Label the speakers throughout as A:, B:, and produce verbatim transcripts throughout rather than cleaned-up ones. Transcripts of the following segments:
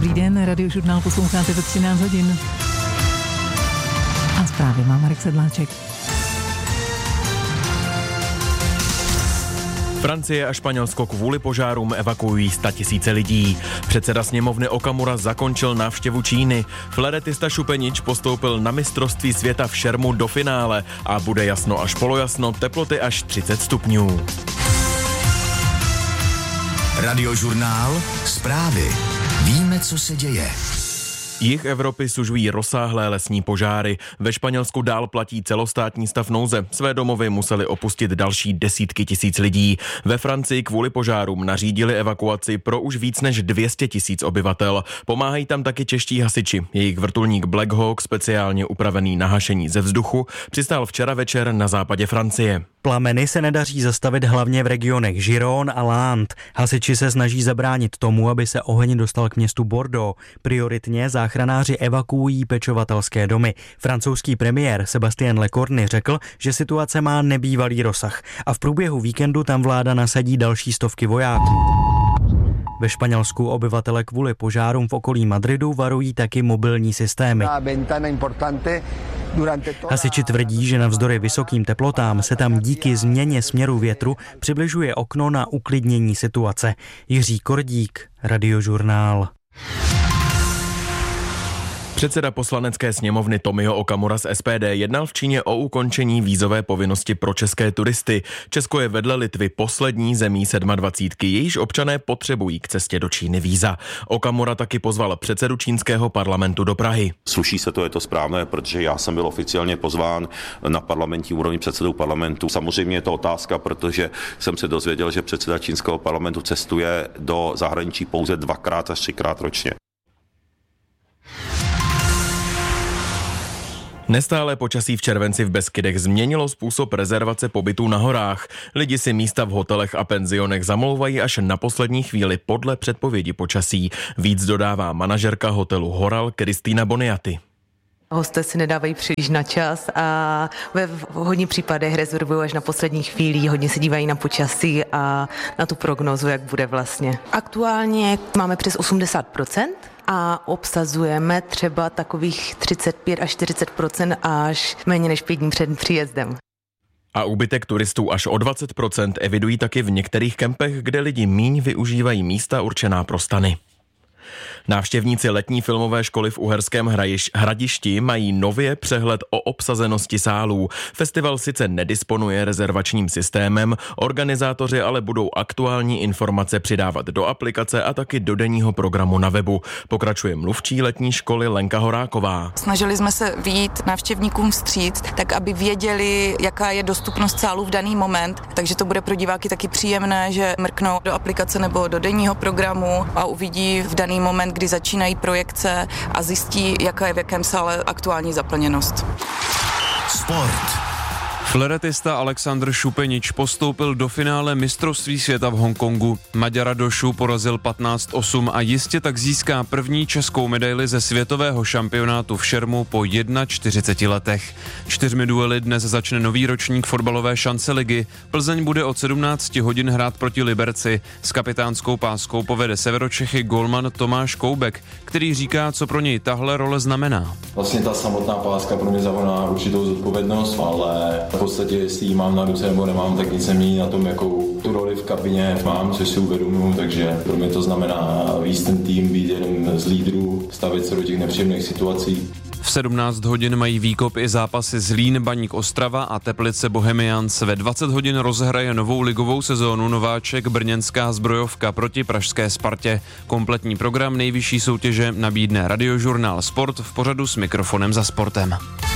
A: Dobrý den, Radiožurnál posloucháte ve třináct hodin. A zprávy má Marek Sedláček.
B: Francie a Španělsko kvůli požárům evakuují statisíce lidí. Předseda sněmovny Okamura zakončil návštěvu Číny. Floretista Šupenič postoupil na mistrovství světa v šermu do finále a bude jasno až polojasno, teploty až třicet stupňů.
C: Radiožurnál, zprávy. Víme, co se děje.
B: Jih Evropy sužují rozsáhlé lesní požáry. Ve Španělsku dál platí celostátní stav nouze. Své domovy museli opustit další desítky tisíc lidí. Ve Francii kvůli požárům nařídili evakuaci pro už víc než dvě stě tisíc obyvatel. Pomáhají tam taky čeští hasiči. Jejich vrtulník Black Hawk, speciálně upravený na hašení ze vzduchu, přistál včera večer na západě Francie.
D: Plameny se nedaří zastavit hlavně v regionech Giron a Landes. Hasiči se snaží zabránit tomu, aby se oheň dostal k městu Bordeaux. Prioritně záchranáři evakuují pečovatelské domy. Francouzský premiér Sébastien Lecornu řekl, že situace má nebývalý rozsah a v průběhu víkendu tam vláda nasadí další stovky vojáků. Ve Španělsku obyvatele kvůli požárům v okolí Madridu varují taky mobilní systémy. Hasiči tvrdí, že navzdory vysokým teplotám se tam díky změně směru větru přibližuje okno na uklidnění situace. Jiří Kordík, Radiožurnál.
B: Předseda poslanecké sněmovny Tomio Okamura z S P D jednal v Číně o ukončení vízové povinnosti pro české turisty. Česko je vedle Litvy poslední zemí sedmadvacítky, jejíž občané potřebují k cestě do Číny víza. Okamura taky pozval předsedu čínského parlamentu do Prahy.
E: Sluší se to, je to správné, protože já jsem byl oficiálně pozván na parlamentní úrovni předsedou parlamentu. Samozřejmě je to otázka, protože jsem se dozvěděl, že předseda čínského parlamentu cestuje do zahraničí pouze dvakrát až třikrát ročně.
B: Nestálé počasí v červenci v Beskydech změnilo způsob rezervace pobytů na horách. Lidi si místa v hotelech a penzionech zamlouvají až na poslední chvíli podle předpovědi počasí. Víc dodává manažerka hotelu Horal Kristýna Boniaty.
F: Hosté si nedávají příliš na čas a ve hodně případech rezervují až na poslední chvíli, hodně se dívají na počasí a na tu prognózu, jak bude vlastně. Aktuálně máme přes osmdesát procent a obsazujeme třeba takových třicet pět až čtyřicet procent až méně než pět dní před příjezdem.
B: A úbytek turistů až o dvacet procent evidují taky v některých kempech, kde lidi míň využívají místa určená pro stany. Návštěvníci letní filmové školy v Uherském Hradišti mají nově přehled o obsazenosti sálů. Festival sice nedisponuje rezervačním systémem, organizátoři ale budou aktuální informace přidávat do aplikace a taky do denního programu na webu. Pokračuje mluvčí letní školy Lenka Horáková.
G: Snažili jsme se vyjít návštěvníkům vstříc, tak aby věděli, jaká je dostupnost sálů v daný moment, takže to bude pro diváky taky příjemné, že mrknou do aplikace nebo do denního programu a uvidí v daný moment, kdy začínají projekce a zjistí, jaká je v jakém sále aktuální zaplněnost.
C: Sport.
H: Floretista Alexander Šupenič postoupil do finále mistrovství světa v Hongkongu. Maďar Radošu porazil patnáct osm a jistě tak získá první českou medaili ze světového šampionátu v šermu po čtyřiceti jedna letech. Čtyřmi duely dnes začne nový ročník fotbalové šance ligy. Plzeň bude od sedmnáct hodin hrát proti Liberci. S kapitánskou páskou povede Severočechy golman Tomáš Koubek, který říká, co pro něj tahle role znamená.
I: Vlastně ta samotná páska pro mě znamená určitou zodpovědnost, ale v podstatě, jestli ji mám na ruce nebo nemám, tak nic se mění na tom, jakou tu roli v kabině mám, což si uvědomuji, takže pro mě to znamená víc ten tým, být jeden z lídrů, stavit se do těch nepříjemných situací.
H: V sedmnáct hodin mají výkop i zápasy Zlín, Baník Ostrava a Teplice Bohemians. Ve dvacet hodin rozhraje novou ligovou sezónu nováček brněnská Zbrojovka proti pražské Spartě. Kompletní program nejvyšší soutěže nabídne Radiožurnál Sport v pořadu s mikrofonem za sportem.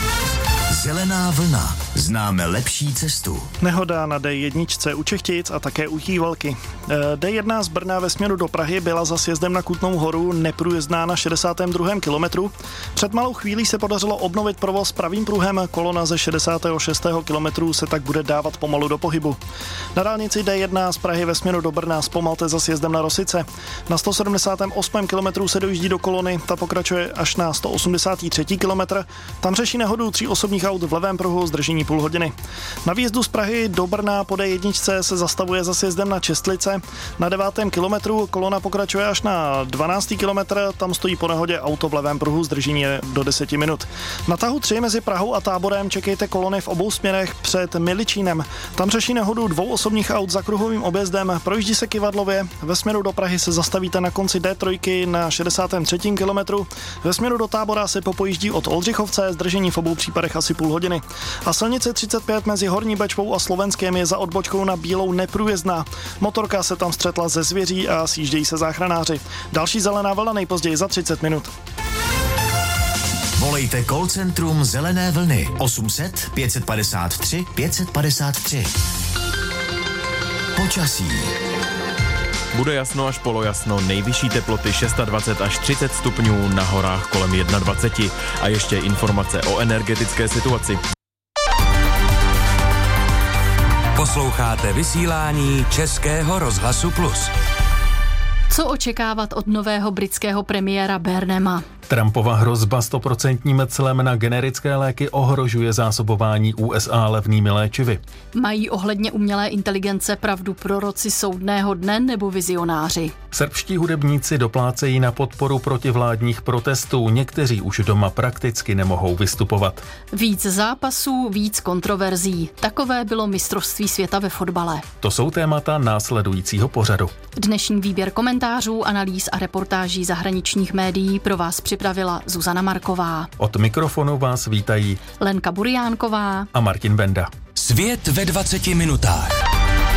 C: Zelená vlna. Známe lepší cestu.
J: Nehoda na D jedna u Čechtic a také u Jívalky. D jedna z Brna ve směru do Prahy byla za sjezdem na Kutnou Horu neprůjezdná na šedesátém druhém kilometru. Před malou chvílí se podařilo obnovit provoz pravým pruhem, kolona ze šedesátého šestého kilometru se tak bude dávat pomalu do pohybu. Na dálnici D jedna z Prahy ve směru do Brna zpomalte za sjezdem na Rosice. Na sto sedmdesátém osmém kilometru se dojíždí do kolony, ta pokračuje až na sto osmdesátém třetím kilometru. Tam řeší nehodu tří osobních aut aut v levém pruhu, zdržení půl hodiny. Na výjezdu z Prahy do Brna po D jedna se zastavuje za sjezdem na Čestlice. Na devátém kilometru kolona pokračuje až na dvanáctý kilometr, tam stojí po nehodě auto v levém pruhu, zdržení je do deseti minut. Na tahu tři mezi Prahou a Táborem čekejte kolony v obou směrech před Miličínem. Tam řeší nehodu dvou osobních aut za kruhovým objezdem, projíždí se Kyvadlově, ve směru do Prahy se zastavíte na konci D tři na šedesátém třetím kilometru, ve směru do Tábora se popojíždí od Oldřichovce, zdržení v obou případech asi půl hodiny. A silnice třicet pět mezi Horní Bečvou a Slovenskem je za odbočkou na Bílou neprůjezdná. Motorka se tam střetla ze zvěří a sjíždějí se záchranáři. Další zelená vlna nejpozději za třicet minut.
C: Volejte call centrum Zelené vlny osm set pět padesát tři pět padesát tři. Počasí.
B: Bude jasno až polojasno, nejvyšší teploty dvacet šest až třicet stupňů, na horách kolem dvacet jedna. A ještě informace o energetické situaci.
K: Posloucháte vysílání Českého rozhlasu Plus.
L: Co očekávat od nového britského premiéra Burnhama?
M: Trumpova hrozba stoprocentním clem na generické léky ohrožuje zásobování U S A levnými léčivy.
L: Mají ohledně umělé inteligence pravdu proroci soudného dne nebo vizionáři?
M: Srbští hudebníci doplácejí na podporu protivládních protestů, někteří už doma prakticky nemohou vystupovat.
L: Víc zápasů, víc kontroverzí. Takové bylo mistrovství světa ve fotbale.
M: To jsou témata následujícího pořadu.
L: Dnešní výběr komentářů, analýz a reportáží zahraničních médií pro vás připravila Zuzana Marková.
M: Od mikrofonu vás vítají
L: Lenka Buriánková
M: a Martin Benda.
K: Svět ve dvaceti minutách.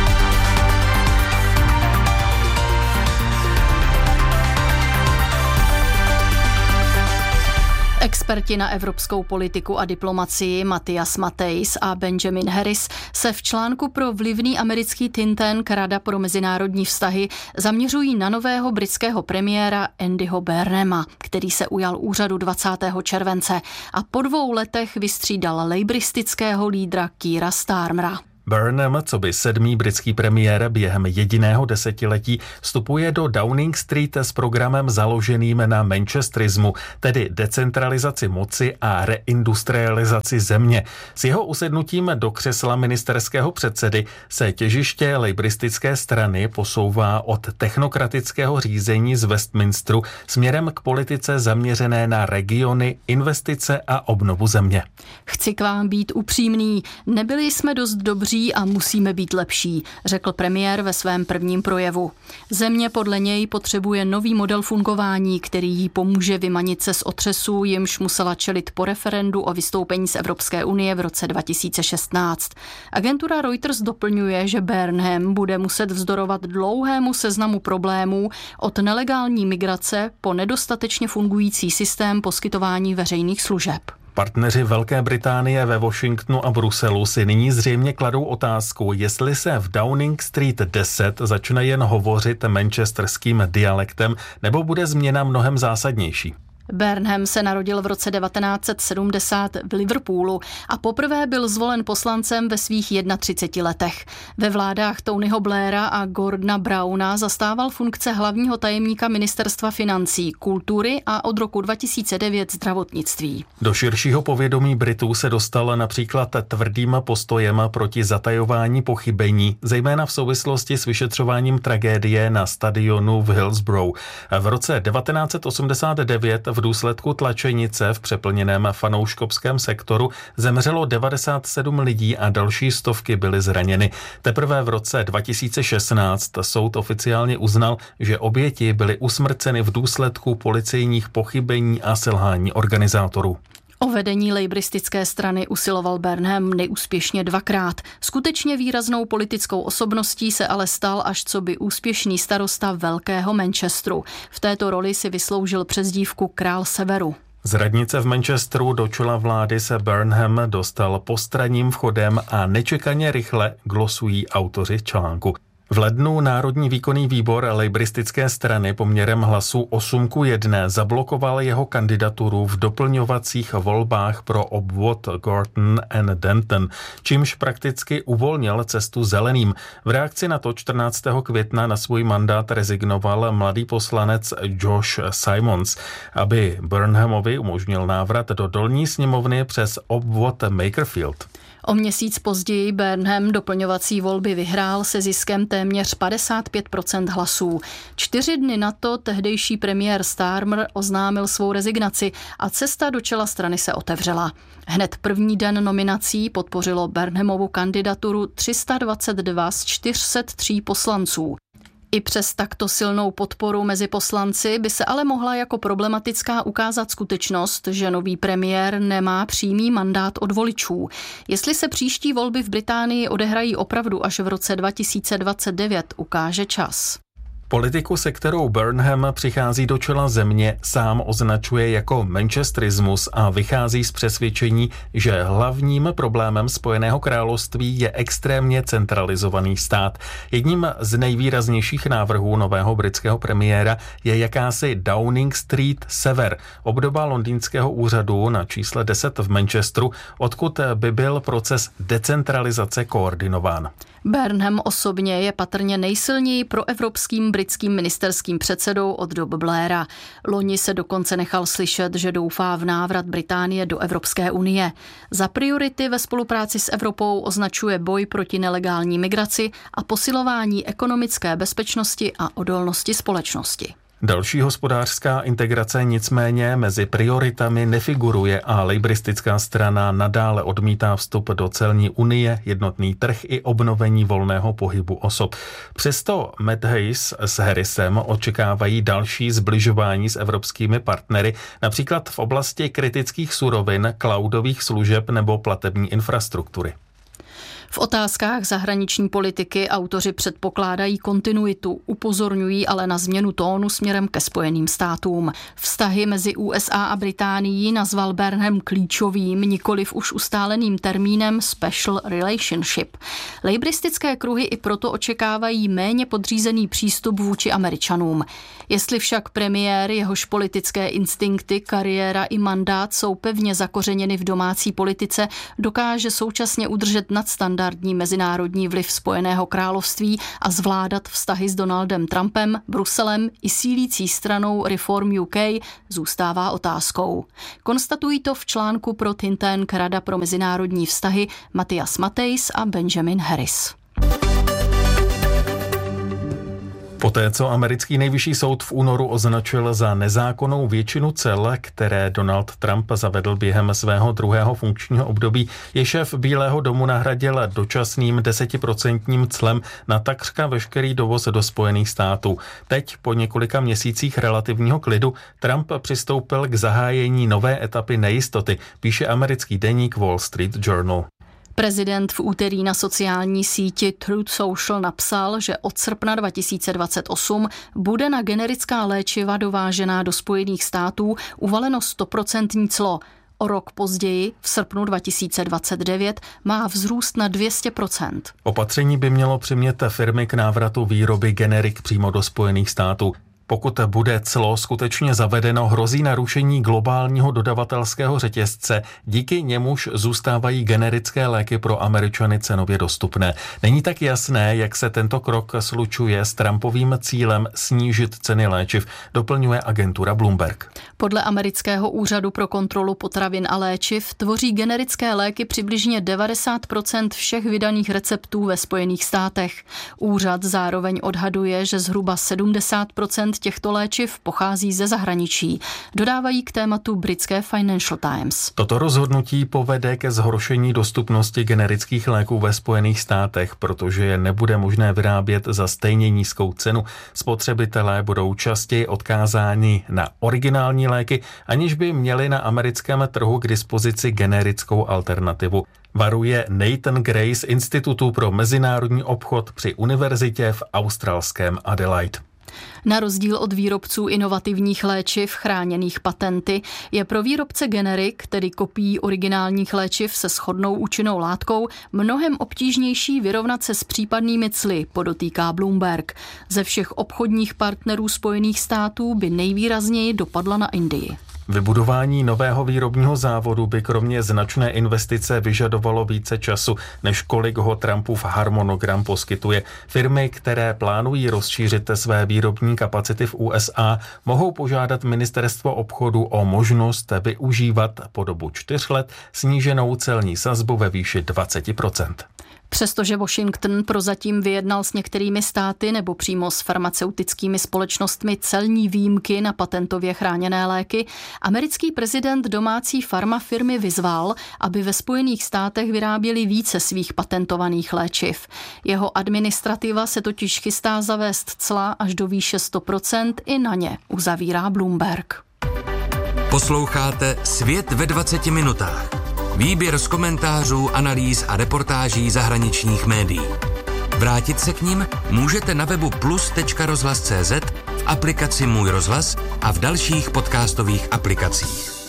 L: Experti na evropskou politiku a diplomacii Matthias Matthijs a Benjamin Harris se v článku pro vlivný americký think tank Rada pro mezinárodní vztahy zaměřují na nového britského premiéra Andyho Burnhama, který se ujal úřadu dvacátého července a po dvou letech vystřídal lejbristického lídra Keira Starmera.
M: Burnham, co by sedmý britský premiér během jediného desetiletí, vstupuje do Downing Street s programem založeným na manchesterismu, tedy decentralizaci moci a reindustrializaci země. S jeho usednutím do křesla ministerského předsedy se těžiště lejbristické strany posouvá od technokratického řízení z Westminsteru směrem k politice zaměřené na regiony, investice a obnovu země.
L: Chci k vám být upřímný, nebyli jsme dost dobří a musíme být lepší, řekl premiér ve svém prvním projevu. Země podle něj potřebuje nový model fungování, který jí pomůže vymanit se z otřesu, jimž musela čelit po referendu o vystoupení z Evropské unie v roce dva tisíce šestnáct. Agentura Reuters doplňuje, že Burnham bude muset vzdorovat dlouhému seznamu problémů od nelegální migrace po nedostatečně fungující systém poskytování veřejných služeb.
M: Partneři Velké Británie ve Washingtonu a Bruselu si nyní zřejmě kladou otázku, jestli se v Downing Street deset začne jen hovořit manchesterským dialektem, nebo bude změna mnohem zásadnější.
L: Burnham se narodil v roce devatenáct set sedmdesát v Liverpoolu a poprvé byl zvolen poslancem ve svých třiceti jedné letech. Ve vládách Tonyho Blaira a Gordona Browna zastával funkce hlavního tajemníka ministerstva financí, kultury a od roku dva tisíce devět zdravotnictví.
M: Do širšího povědomí Britů se dostal například tvrdým postojem proti zatajování pochybení, zejména v souvislosti s vyšetřováním tragédie na stadionu v Hillsborough. V roce devatenáct set osmdesát devět v důsledku tlačenice v přeplněném fanouškovském sektoru zemřelo devadesát sedm lidí a další stovky byly zraněny. Teprve v roce dva tisíce šestnáct soud oficiálně uznal, že oběti byly usmrceny v důsledku policejních pochybení a selhání organizátorů.
L: O vedení lejbristické strany usiloval Burnham neúspěšně dvakrát. Skutečně výraznou politickou osobností se ale stal až coby úspěšný starosta Velkého Manchesteru. V této roli si vysloužil přezdívku Král Severu.
M: Z radnice v Manchesteru do čela vlády se Burnham dostal postranním vchodem a nečekaně rychle, glosují autoři článku. V lednu Národní výkonný výbor labouristické strany poměrem hlasů osm ku jedné zablokoval jeho kandidaturu v doplňovacích volbách pro obvod Gorton and Denton, čímž prakticky uvolnil cestu zeleným. V reakci na to čtrnáctého května na svůj mandát rezignoval mladý poslanec Josh Simons, aby Burnhamovi umožnil návrat do dolní sněmovny přes obvod Makerfield.
L: O měsíc později Burnham doplňovací volby vyhrál se ziskem téměř padesát pět procent hlasů. Čtyři dny na to tehdejší premiér Starmer oznámil svou rezignaci a cesta do čela strany se otevřela. Hned první den nominací podpořilo Burnhamovu kandidaturu tři sta dvacet dva z čtyři sta tři poslanců. I přes takto silnou podporu mezi poslanci by se ale mohla jako problematická ukázat skutečnost, že nový premiér nemá přímý mandát od voličů. Jestli se příští volby v Británii odehrají opravdu až v roce dva tisíce dvacet devět, ukáže čas.
M: Politiku, se kterou Burnham přichází do čela země, sám označuje jako manchesterismus a vychází z přesvědčení, že hlavním problémem Spojeného království je extrémně centralizovaný stát. Jedním z nejvýraznějších návrhů nového britského premiéra je jakási Downing Street Sever, obdoba londýnského úřadu na čísle deset v Manchesteru, odkud by byl proces decentralizace koordinován.
L: Burnham osobně je patrně nejsilněji proevropským britským ministerským předsedou od dob Blaira. Loni se dokonce nechal slyšet, že doufá v návrat Británie do Evropské unie. Za priority ve spolupráci s Evropou označuje boj proti nelegální migraci a posilování ekonomické bezpečnosti a odolnosti společnosti.
M: Další hospodářská integrace nicméně mezi prioritami nefiguruje a lejbristická strana nadále odmítá vstup do celní unie, jednotný trh i obnovení volného pohybu osob. Přesto Matt Hayes s Harrisem očekávají další zbližování s evropskými partnery, například v oblasti kritických surovin, cloudových služeb nebo platební infrastruktury.
L: V otázkách zahraniční politiky autoři předpokládají kontinuitu, upozorňují ale na změnu tónu směrem ke Spojeným státům. Vztahy mezi U S A a Británií nazval Burnham klíčovým, nikoliv už ustáleným termínem special relationship. Lejbristické kruhy i proto očekávají méně podřízený přístup vůči Američanům. Jestli však premiér, jehož politické instinkty, kariéra i mandát jsou pevně zakořeněny v domácí politice, dokáže současně udržet nadstandardní mezinárodní vliv Spojeného království a zvládat vztahy s Donaldem Trumpem, Bruselem i sílící stranou Reform U K, zůstává otázkou. Konstatují to v článku pro think tank Rada pro mezinárodní vztahy Matthias Matthijs a Benjamin Harris.
M: Poté, co americký nejvyšší soud v únoru označil za nezákonnou většinu cel, které Donald Trump zavedl během svého druhého funkčního období, je šéf Bílého domu nahradil dočasným desetiprocentním clem na takřka veškerý dovoz do Spojených států. Teď, po několika měsících relativního klidu, Trump přistoupil k zahájení nové etapy nejistoty, píše americký deník Wall Street Journal.
L: Prezident v úterý na sociální síti Truth Social napsal, že od srpna dva tisíce dvacet osm bude na generická léčiva dovážená do Spojených států uvaleno stoprocentní clo. O rok později, v srpnu dva tisíce dvacet devět, má vzrůst na dvě stě procent.
M: Opatření by mělo přimět firmy k návratu výroby generik přímo do Spojených států. Pokud bude clo skutečně zavedeno, hrozí narušení globálního dodavatelského řetězce, díky němuž zůstávají generické léky pro Američany cenově dostupné. Není tak jasné, jak se tento krok slučuje s Trumpovým cílem snížit ceny léčiv, doplňuje agentura Bloomberg.
L: Podle amerického úřadu pro kontrolu potravin a léčiv tvoří generické léky přibližně devadesát procent všech vydaných receptů ve Spojených státech. Úřad zároveň odhaduje, že zhruba sedmdesát procent těchto léčiv pochází ze zahraničí, dodávají k tématu britské Financial Times.
M: Toto rozhodnutí povede ke zhoršení dostupnosti generických léků ve Spojených státech, protože je nebude možné vyrábět za stejně nízkou cenu. Spotřebitelé budou častěji odkázáni na originální léky, aniž by měli na americkém trhu k dispozici generickou alternativu. Varuje Nathan Gray z Institutu pro mezinárodní obchod při univerzitě v australském Adelaide.
L: Na rozdíl od výrobců inovativních léčiv chráněných patenty je pro výrobce generik, tedy kopií originálních léčiv se shodnou účinnou látkou, mnohem obtížnější vyrovnat se s případnými cly, podotýká Bloomberg. Ze všech obchodních partnerů Spojených států by nejvýrazněji dopadla na Indii.
M: Vybudování nového výrobního závodu by kromě značné investice vyžadovalo více času, než kolik ho Trumpův harmonogram poskytuje. Firmy, které plánují rozšířit své výrobní kapacity v U S A, mohou požádat ministerstvo obchodu o možnost využívat po dobu čtyř let sníženou celní sazbu ve výši dvacet procent.
L: Přestože Washington prozatím vyjednal s některými státy nebo přímo s farmaceutickými společnostmi celní výjimky na patentově chráněné léky, americký prezident domácí farmafirmy vyzval, aby ve Spojených státech vyráběli více svých patentovaných léčiv. Jeho administrativa se totiž chystá zavést cla až do výše sto procent i na ně, uzavírá Bloomberg.
K: Posloucháte Svět ve dvaceti minutách. Výběr z komentářů, analýz a reportáží zahraničních médií. Vrátit se k nim můžete na webu plus tečka rozhlas tečka cé zet, v aplikaci Můj rozhlas a v dalších podcastových aplikacích.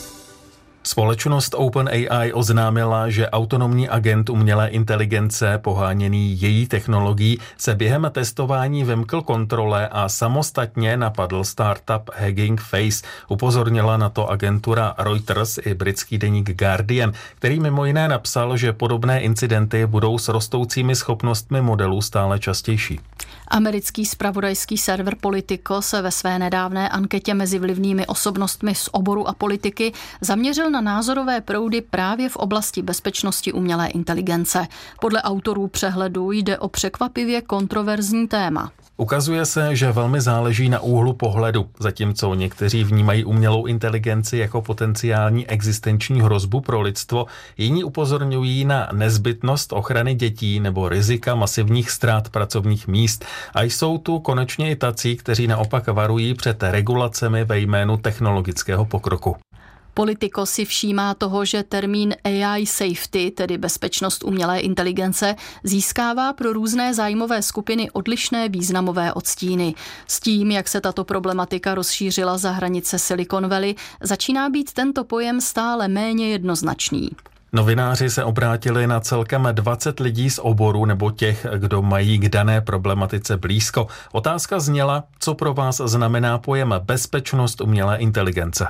M: Společnost OpenAI oznámila, že autonomní agent umělé inteligence poháněný její technologií se během testování vymkl kontrole a samostatně napadl startup Hugging Face. Upozornila na to agentura Reuters i britský deník Guardian, který mimo jiné napsal, že podobné incidenty budou s rostoucími schopnostmi modelů stále častější.
L: Americký zpravodajský server Politico se ve své nedávné anketě mezi vlivnými osobnostmi z oboru a politiky zaměřil na názorové proudy právě v oblasti bezpečnosti umělé inteligence. Podle autorů přehledu jde o překvapivě kontroverzní téma.
M: Ukazuje se, že velmi záleží na úhlu pohledu, zatímco někteří vnímají umělou inteligenci jako potenciální existenční hrozbu pro lidstvo, jiní upozorňují na nezbytnost ochrany dětí nebo rizika masivních ztrát pracovních míst. A jsou tu konečně i tací, kteří naopak varují před regulacemi ve jménu technologického pokroku.
L: Politico si všímá toho, že termín A I safety, tedy bezpečnost umělé inteligence, získává pro různé zájmové skupiny odlišné významové odstíny. S tím, jak se tato problematika rozšířila za hranice Silicon Valley, začíná být tento pojem stále méně jednoznačný.
M: Novináři se obrátili na celkem dvacet lidí z oboru nebo těch, kdo mají k dané problematice blízko. Otázka zněla, co pro vás znamená pojem bezpečnost umělé inteligence.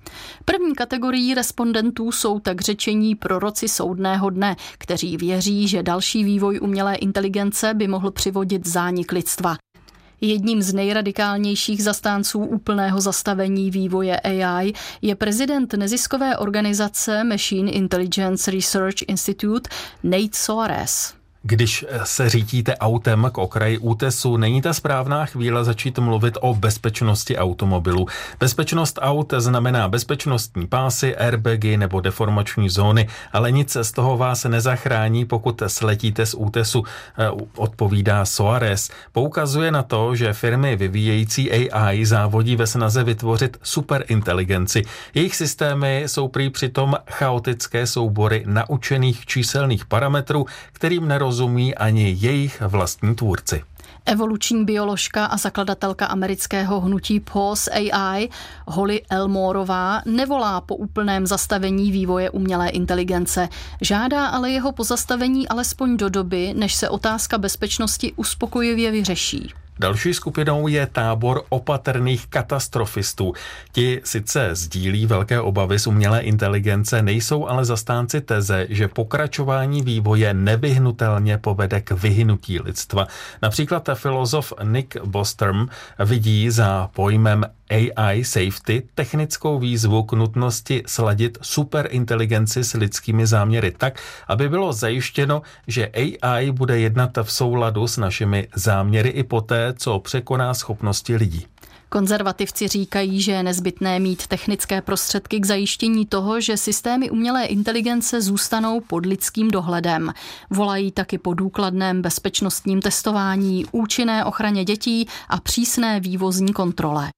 L: První kategorií respondentů jsou tak řečení proroci soudného dne, kteří věří, že další vývoj umělé inteligence by mohl přivodit zánik lidstva. Jedním z nejradikálnějších zastánců úplného zastavení vývoje A I je prezident neziskové organizace Machine Intelligence Research Institute Nate Soares.
M: Když se řítíte autem k okraji útesu, není ta správná chvíle začít mluvit o bezpečnosti automobilu. Bezpečnost aut znamená bezpečnostní pásy, airbagy nebo deformační zóny, ale nic z toho vás nezachrání, pokud sletíte z útesu, odpovídá Soares. Poukazuje na to, že firmy vyvíjející A I závodí ve snaze vytvořit superinteligenci. Jejich systémy jsou prý přitom chaotické soubory naučených číselných parametrů, kterým nerozumí rozumí ani jejich vlastní tvůrci.
L: Evoluční bioložka a zakladatelka amerického hnutí Pause A I Holly Elmorová nevolá po úplném zastavení vývoje umělé inteligence. Žádá ale jeho pozastavení alespoň do doby, než se otázka bezpečnosti uspokojivě vyřeší.
M: Další skupinou je tábor opatrných katastrofistů. Ti sice sdílí velké obavy z umělé inteligence, nejsou ale zastánci teze, že pokračování vývoje nevyhnutelně povede k vyhynutí lidstva. Například filozof Nick Bostrom vidí za pojmem A I safety technickou výzvu k nutnosti sladit superinteligenci s lidskými záměry tak, aby bylo zajištěno, že A I bude jednat v souladu s našimi záměry i poté, co překoná schopnosti lidí.
L: Konzervativci říkají, že je nezbytné mít technické prostředky k zajištění toho, že systémy umělé inteligence zůstanou pod lidským dohledem. Volají taky po důkladném bezpečnostním testování, účinné ochraně dětí a přísné vývozní kontrole.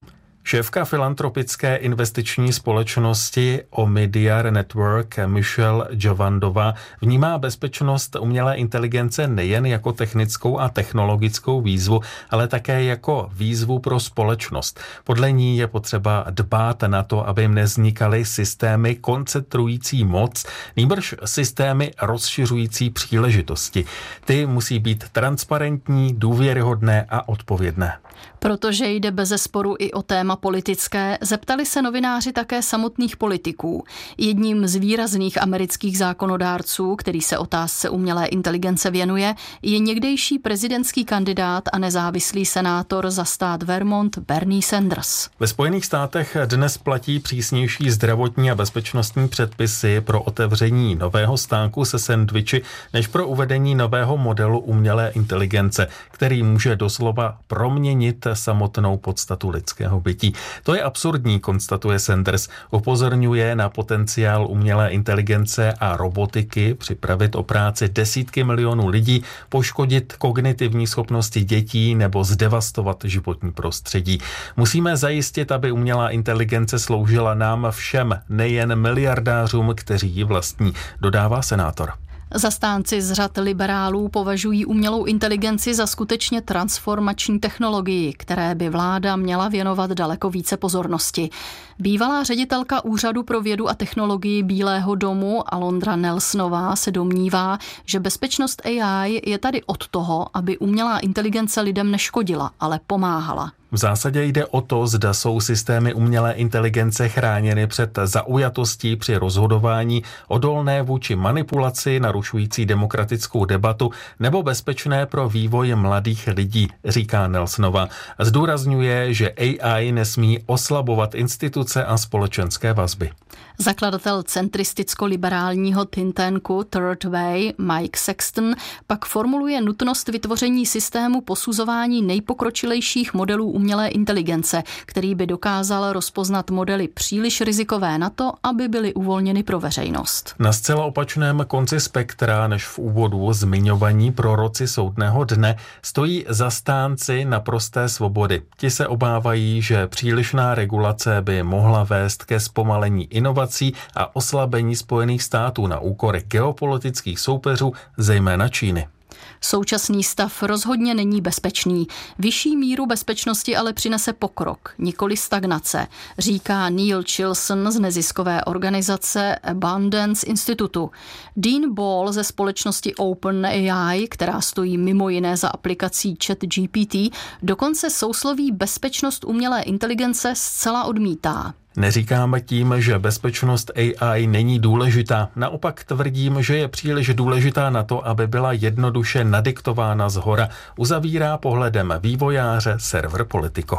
M: Šéfka filantropické investiční společnosti Omidyar Network Michelle Jovandová vnímá bezpečnost umělé inteligence nejen jako technickou a technologickou výzvu, ale také jako výzvu pro společnost. Podle ní je potřeba dbát na to, aby jim nevznikaly systémy koncentrující moc, nýbrž systémy rozšiřující příležitosti. Ty musí být transparentní, důvěryhodné a odpovědné.
L: Protože jde bezesporu i o téma politické, zeptali se novináři také samotných politiků. Jedním z výrazných amerických zákonodárců, který se otázce umělé inteligence věnuje, je někdejší prezidentský kandidát a nezávislý senátor za stát Vermont Bernie Sanders.
M: Ve Spojených státech dnes platí přísnější zdravotní a bezpečnostní předpisy pro otevření nového stánku se sendviči než pro uvedení nového modelu umělé inteligence, který může doslova proměnit samotnou podstatu lidského bytí. To je absurdní, konstatuje Sanders. Upozorňuje na potenciál umělé inteligence a robotiky připravit o práci desítky milionů lidí, poškodit kognitivní schopnosti dětí nebo zdevastovat životní prostředí. Musíme zajistit, aby umělá inteligence sloužila nám všem, nejen miliardářům, kteří ji vlastní, dodává senátor.
L: Zastánci z řad liberálů považují umělou inteligenci za skutečně transformační technologii, které by vláda měla věnovat daleko více pozornosti. Bývalá ředitelka Úřadu pro vědu a technologii Bílého domu Alondra Nelsonová se domnívá, že bezpečnost A I je tady od toho, aby umělá inteligence lidem neškodila, ale pomáhala.
M: V zásadě jde o to, zda jsou systémy umělé inteligence chráněny před zaujatostí při rozhodování, odolné vůči manipulaci, narušující demokratickou debatu nebo bezpečné pro vývoj mladých lidí, říká Nelsonova. Zdůrazňuje, že A I nesmí oslabovat instituce a společenské vazby.
L: Zakladatel centristicko-liberálního think tanku Third Way Mike Sexton pak formuluje nutnost vytvoření systému posuzování nejpokročilejších modelů umělé inteligence, který by dokázal rozpoznat modely příliš rizikové na to, aby byly uvolněny pro veřejnost.
M: Na zcela opačném konci spektra než v úvodu zmiňovaní proroci soudného dne stojí zastánci naprosté svobody. Ti se obávají, že přílišná regulace by mohla vést ke zpomalení inovací a oslabení Spojených států na úkor geopolitických soupeřů, zejména Číny.
L: Současný stav rozhodně není bezpečný. Vyšší míru bezpečnosti ale přinese pokrok, nikoli stagnace, říká Neil Chilson z neziskové organizace Abundance Institutu. Dean Ball ze společnosti OpenAI, která stojí mimo jiné za aplikací ChatGPT, dokonce sousloví bezpečnost umělé inteligence zcela odmítá.
M: Neříkáme tím, že bezpečnost A I není důležitá. Naopak tvrdím, že je příliš důležitá na to, aby byla jednoduše nadiktována zhora. Uzavírá pohledem vývojáře server Politico.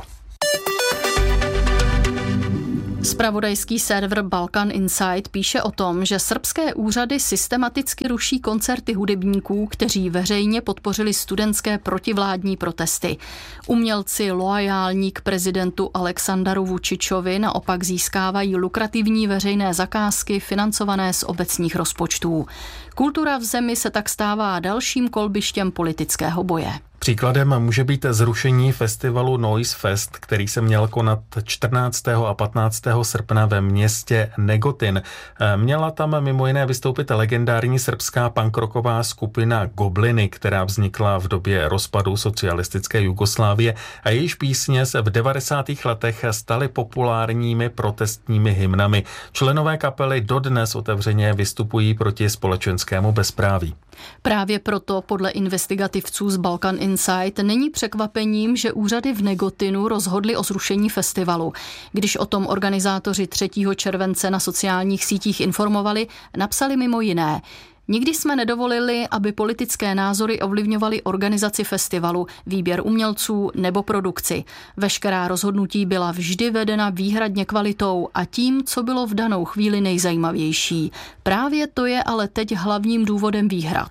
L: Zpravodajský server Balkan Insight píše o tom, že srbské úřady systematicky ruší koncerty hudebníků, kteří veřejně podpořili studentské protivládní protesty. Umělci loajální k prezidentu Aleksandaru Vučičovi naopak získávají lukrativní veřejné zakázky financované z obecních rozpočtů. Kultura v zemi se tak stává dalším kolbištěm politického boje.
M: Příkladem může být zrušení festivalu Noise Fest, který se měl konat čtrnáctého a patnáctého srpna ve městě Negotin. Měla tam mimo jiné vystoupit legendární srbská punkrocková skupina Gobliny, která vznikla v době rozpadu socialistické Jugoslávie a jejíž písně se v devadesátých letech staly populárními protestními hymnami. Členové kapely dodnes otevřeně vystupují proti společenskému bezpráví.
L: Právě proto podle investigativců z Balkan Insight není překvapením, že úřady v Negotinu rozhodly o zrušení festivalu. Když o tom organizátoři třetího července na sociálních sítích informovali, napsali mimo jiné: Nikdy jsme nedovolili, aby politické názory ovlivňovaly organizaci festivalu, výběr umělců nebo produkci. Veškerá rozhodnutí byla vždy vedena výhradně kvalitou a tím, co bylo v danou chvíli nejzajímavější. Právě to je ale teď hlavním důvodem výhrad.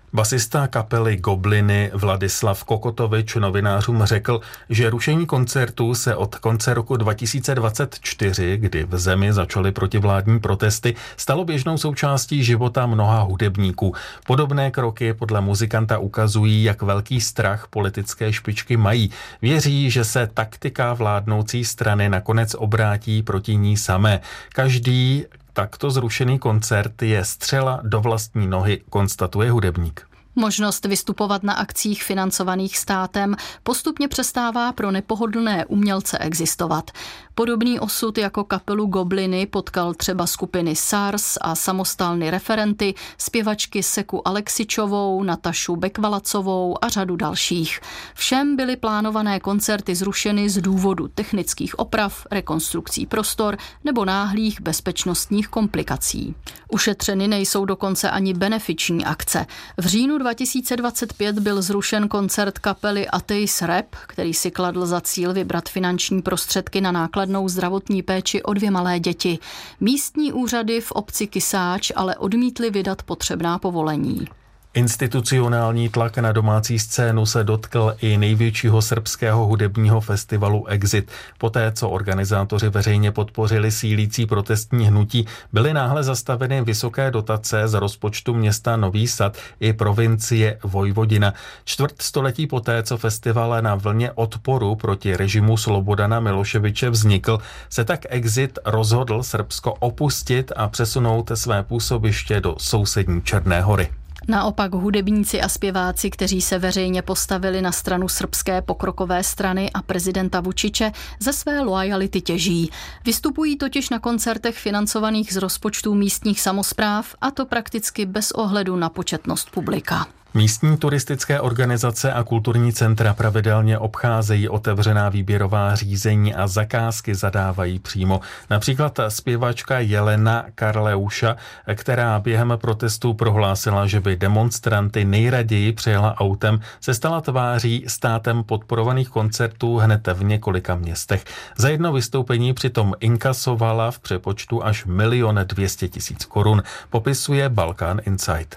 M: Basista kapely Gobliny Vladislav Kokotovič novinářům řekl, že rušení koncertů se od konce roku dva tisíce dvacet čtyři, kdy v zemi začaly protivládní protesty, stalo běžnou součástí života mnoha hudebníků. Podobné kroky podle muzikanta ukazují, jak velký strach politické špičky mají. Věří, že se taktika vládnoucí strany nakonec obrátí proti ní samé. Každý takto zrušený koncert je střela do vlastní nohy, konstatuje hudebník.
L: Možnost vystupovat na akcích financovaných státem postupně přestává pro nepohodlné umělce existovat. Podobný osud jako kapelu Gobliny potkal třeba skupiny SARS a samostalny Referenty, zpěvačky Seku Aleksičovou, Natašu Bekvalacovou a řadu dalších. Všem byly plánované koncerty zrušeny z důvodu technických oprav, rekonstrukcí prostor nebo náhlých bezpečnostních komplikací. Ušetřeny nejsou dokonce ani benefiční akce. V říjnu dva tisíce dvacet pět byl zrušen koncert kapely Ateis Rap, který si kladl za cíl vybrat finanční prostředky na nákladnou zdravotní péči o dvě malé děti. Místní úřady v obci Kysáč ale odmítly vydat potřebná povolení.
M: Institucionální tlak na domácí scénu se dotkl i největšího srbského hudebního festivalu Exit. Poté, co organizátoři veřejně podpořili sílící protestní hnutí, byly náhle zastaveny vysoké dotace z rozpočtu města Nový Sad i provincie Vojvodina. Čtvrt století poté, co festival na vlně odporu proti režimu Slobodana Miloševiče vznikl, se tak Exit rozhodl Srbsko opustit a přesunout své působiště do sousední Černé Hory.
L: Naopak hudebníci a zpěváci, kteří se veřejně postavili na stranu srbské pokrokové strany a prezidenta Vučiče, ze své loajality těží. Vystupují totiž na koncertech financovaných z rozpočtů místních samospráv, a to prakticky bez ohledu na početnost publika.
M: Místní turistické organizace a kulturní centra pravidelně obcházejí otevřená výběrová řízení a zakázky zadávají přímo. Například zpěvačka Jelena Karleuša, která během protestů prohlásila, že by demonstranty nejraději přejela autem, se stala tváří státem podporovaných koncertů hned v několika městech. Za jedno vystoupení přitom inkasovala v přepočtu až milion dvě stě tisíc korun, popisuje Balkán Insight.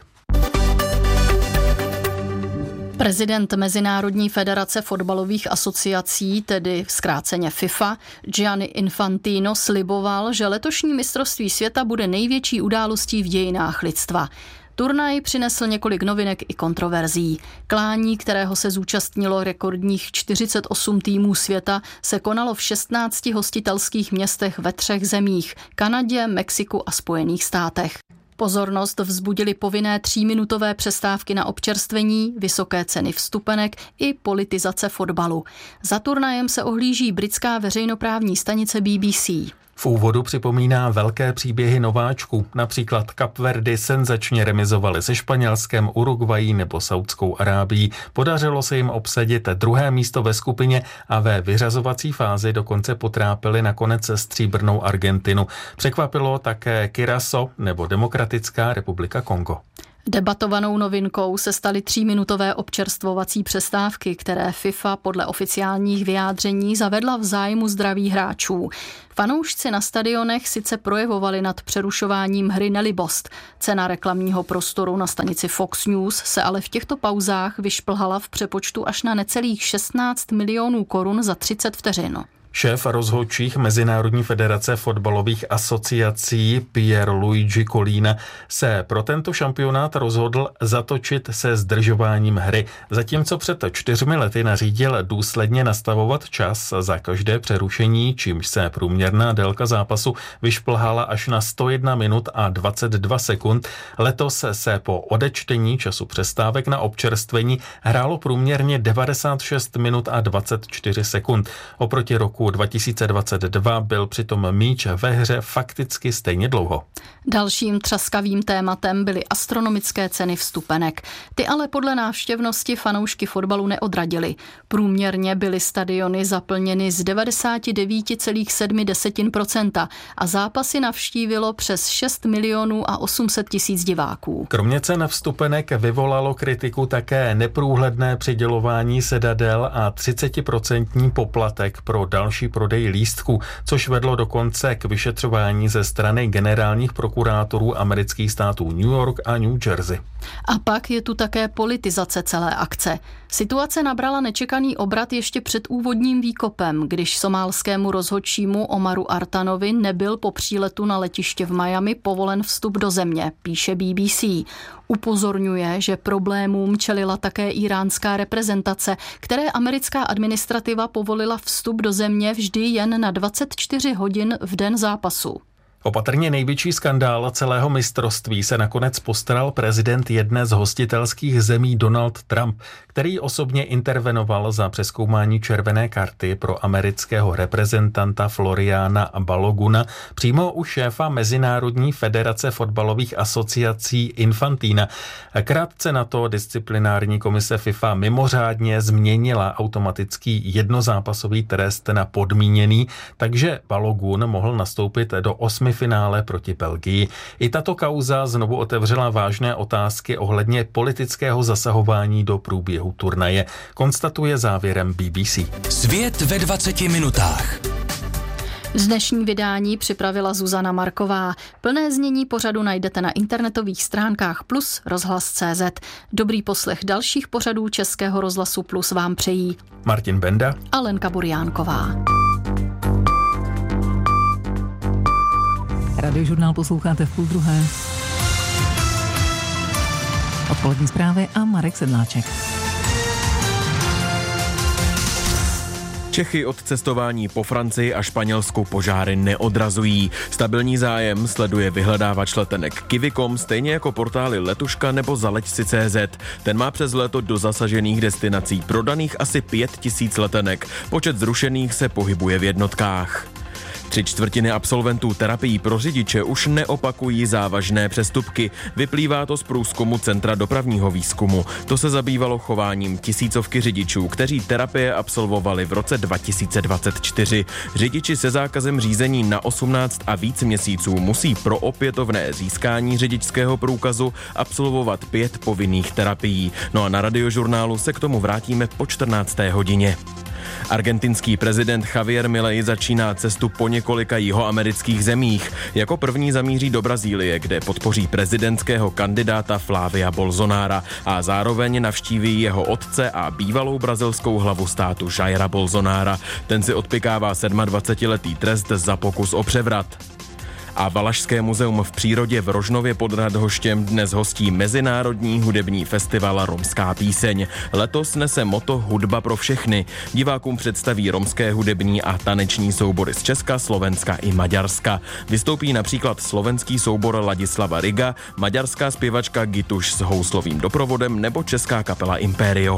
L: Prezident Mezinárodní federace fotbalových asociací, tedy zkráceně FIFA, Gianni Infantino sliboval, že letošní mistrovství světa bude největší událostí v dějinách lidstva. Turnaj přinesl několik novinek i kontroverzí. Klání, kterého se zúčastnilo rekordních čtyřicet osm týmů světa, se konalo v šestnácti hostitelských městech ve třech zemích – Kanadě, Mexiku a Spojených státech. Pozornost vzbudily povinné tříminutové přestávky na občerstvení, vysoké ceny vstupenek i politizace fotbalu. Za turnajem se ohlíží britská veřejnoprávní stanice B B C.
M: V úvodu připomíná velké příběhy nováčků, například Kapverdy senzačně remizovali se Španělskem, Uruguayí nebo Saudskou Arábií. Podařilo se jim obsadit druhé místo ve skupině a ve vyřazovací fázi dokonce potrápili nakonec stříbrnou Argentinu. Překvapilo také Curaçao nebo Demokratická republika Kongo.
L: Debatovanou novinkou se staly tříminutové občerstvovací přestávky, které FIFA podle oficiálních vyjádření zavedla v zájmu zdraví hráčů. Fanoušci na stadionech sice projevovali nad přerušováním hry nelibost. Cena reklamního prostoru na stanici Fox News se ale v těchto pauzách vyšplhala v přepočtu až na necelých šestnáct milionů korun za třicet vteřin.
M: Šéf rozhodčích Mezinárodní federace fotbalových asociací Pier Luigi Collina se pro tento šampionát rozhodl zatočit se zdržováním hry, zatímco před čtyřmi lety nařídil důsledně nastavovat čas za každé přerušení, čímž se průměrná délka zápasu vyšplhala až na sto jedna minut a dvacet dva sekund. Letos se po odečtení času přestávek na občerstvení hrálo průměrně devadesát šest minut a dvacet čtyři sekund. Oproti roku dva tisíce dvacet dva byl přitom míč ve hře fakticky stejně dlouho.
L: Dalším třaskavým tématem byly astronomické ceny vstupenek. Ty ale podle návštěvnosti fanoušky fotbalu neodradily. Průměrně byly stadiony zaplněny z devadesát devět celá sedm procenta a zápasy navštívilo přes šest milionů a osm set tisíc diváků.
M: Kromě cen vstupenek vyvolalo kritiku také neprůhledné přidělování sedadel a třicetiprocentní poplatek pro další další prodej lístků, což vedlo dokonce k vyšetřování ze strany generálních prokurátorů amerických států New York a New Jersey.
L: A pak je tu také politizace celé akce. Situace nabrala nečekaný obrat ještě před úvodním výkopem, když somálskému rozhodčímu Omaru Artanovi nebyl po příletu na letiště v Miami povolen vstup do země, píše B B C. Upozorňuje, že problémům čelila také iránská reprezentace, které americká administrativa povolila vstup do země vždy jen na dvacet čtyři hodin v den zápasu.
M: Opatrně největší skandál celého mistrovství se nakonec postaral prezident jedné z hostitelských zemí Donald Trump, který osobně intervenoval za přezkoumání červené karty pro amerického reprezentanta Floriana Baloguna přímo u šéfa Mezinárodní federace fotbalových asociací Infantina. Krátce na to disciplinární komise FIFA mimořádně změnila automatický jednozápasový trest na podmíněný, takže Balogun mohl nastoupit do osmi finále proti Belgii. I tato kauza znovu otevřela vážné otázky ohledně politického zasahování do průběhu turnaje, konstatuje závěrem B B C.
K: Svět ve dvaceti minutách.
L: Dnešní vydání připravila Zuzana Marková. Plné znění pořadu najdete na internetových stránkách Plus rozhlas tečka cé zet. Dobrý poslech dalších pořadů Českého rozhlasu Plus vám přejí
M: Martin Benda
L: a Lenka Burjánková.
A: Radiožurnál posloucháte v půl druhé. Odpolední zprávy a Marek Sedláček.
B: Čechy od cestování po Francii a Španělsku požáry neodrazují. Stabilní zájem sleduje vyhledávač letenek Kivikom, stejně jako portály Letuška nebo Zaleďsi tečka cé zet. Ten má přes léto do zasažených destinací prodaných asi pět tisíc letenek. Počet zrušených se pohybuje v jednotkách. Tři čtvrtiny absolventů terapií pro řidiče už neopakují závažné přestupky. Vyplývá to z průzkumu Centra dopravního výzkumu. To se zabývalo chováním tisícovky řidičů, kteří terapie absolvovali v roce dva tisíce dvacet čtyři. Řidiči se zákazem řízení na osmnáct a víc měsíců musí pro opětovné získání řidičského průkazu absolvovat pět povinných terapií. No a na Radiožurnálu se k tomu vrátíme po čtrnácté hodině. Argentinský prezident Javier Milei začíná cestu po několika jihoamerických zemích. Jako první zamíří do Brazílie, kde podpoří prezidentského kandidáta Flávia Bolsonára a zároveň navštíví jeho otce a bývalou brazilskou hlavu státu Jaira Bolsonára. Ten si odpykává dvacetisedmiletý trest za pokus o převrat. A Valašské muzeum v přírodě v Rožnově pod Radhoštěm dnes hostí Mezinárodní hudební festival Romská píseň. Letos nese motto Hudba pro všechny. Divákům představí romské hudební a taneční soubory z Česka, Slovenska i Maďarska. Vystoupí například slovenský soubor Ladislava Riga, maďarská zpěvačka Gituš s houslovým doprovodem nebo česká kapela Imperio.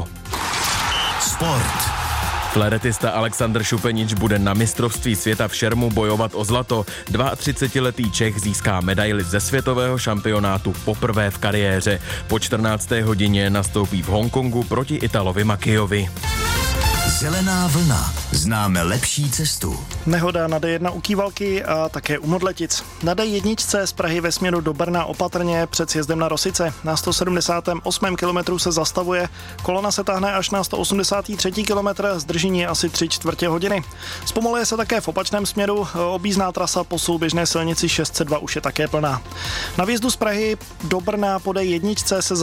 C: Sport.
B: Fléretista Alexandr Šupenič bude na mistrovství světa v šermu bojovat o zlato. třicetiletý Čech získá medaili ze světového šampionátu poprvé v kariéře. Po čtrnácté hodině nastoupí v Hongkongu proti Italovi Makijovi.
C: Zelená vlna. Známe lepší cestu.
J: Nehoda na D jedna u Kývalky a také u Modletic. Na D jedna z Prahy ve směru do Brna opatrně před sjezdem na Rosice. Na sto sedmdesátém osmém kilometru se zastavuje. Kolona se táhne až na sto osmdesátý třetí kilometr, zdržení asi tři čtvrtě hodiny. Zpomaluje se také v opačném směru. Objízdná trasa po souběžné silnici šest set dva už je také plná. Na výjezdu z Prahy do Brna po D jedna se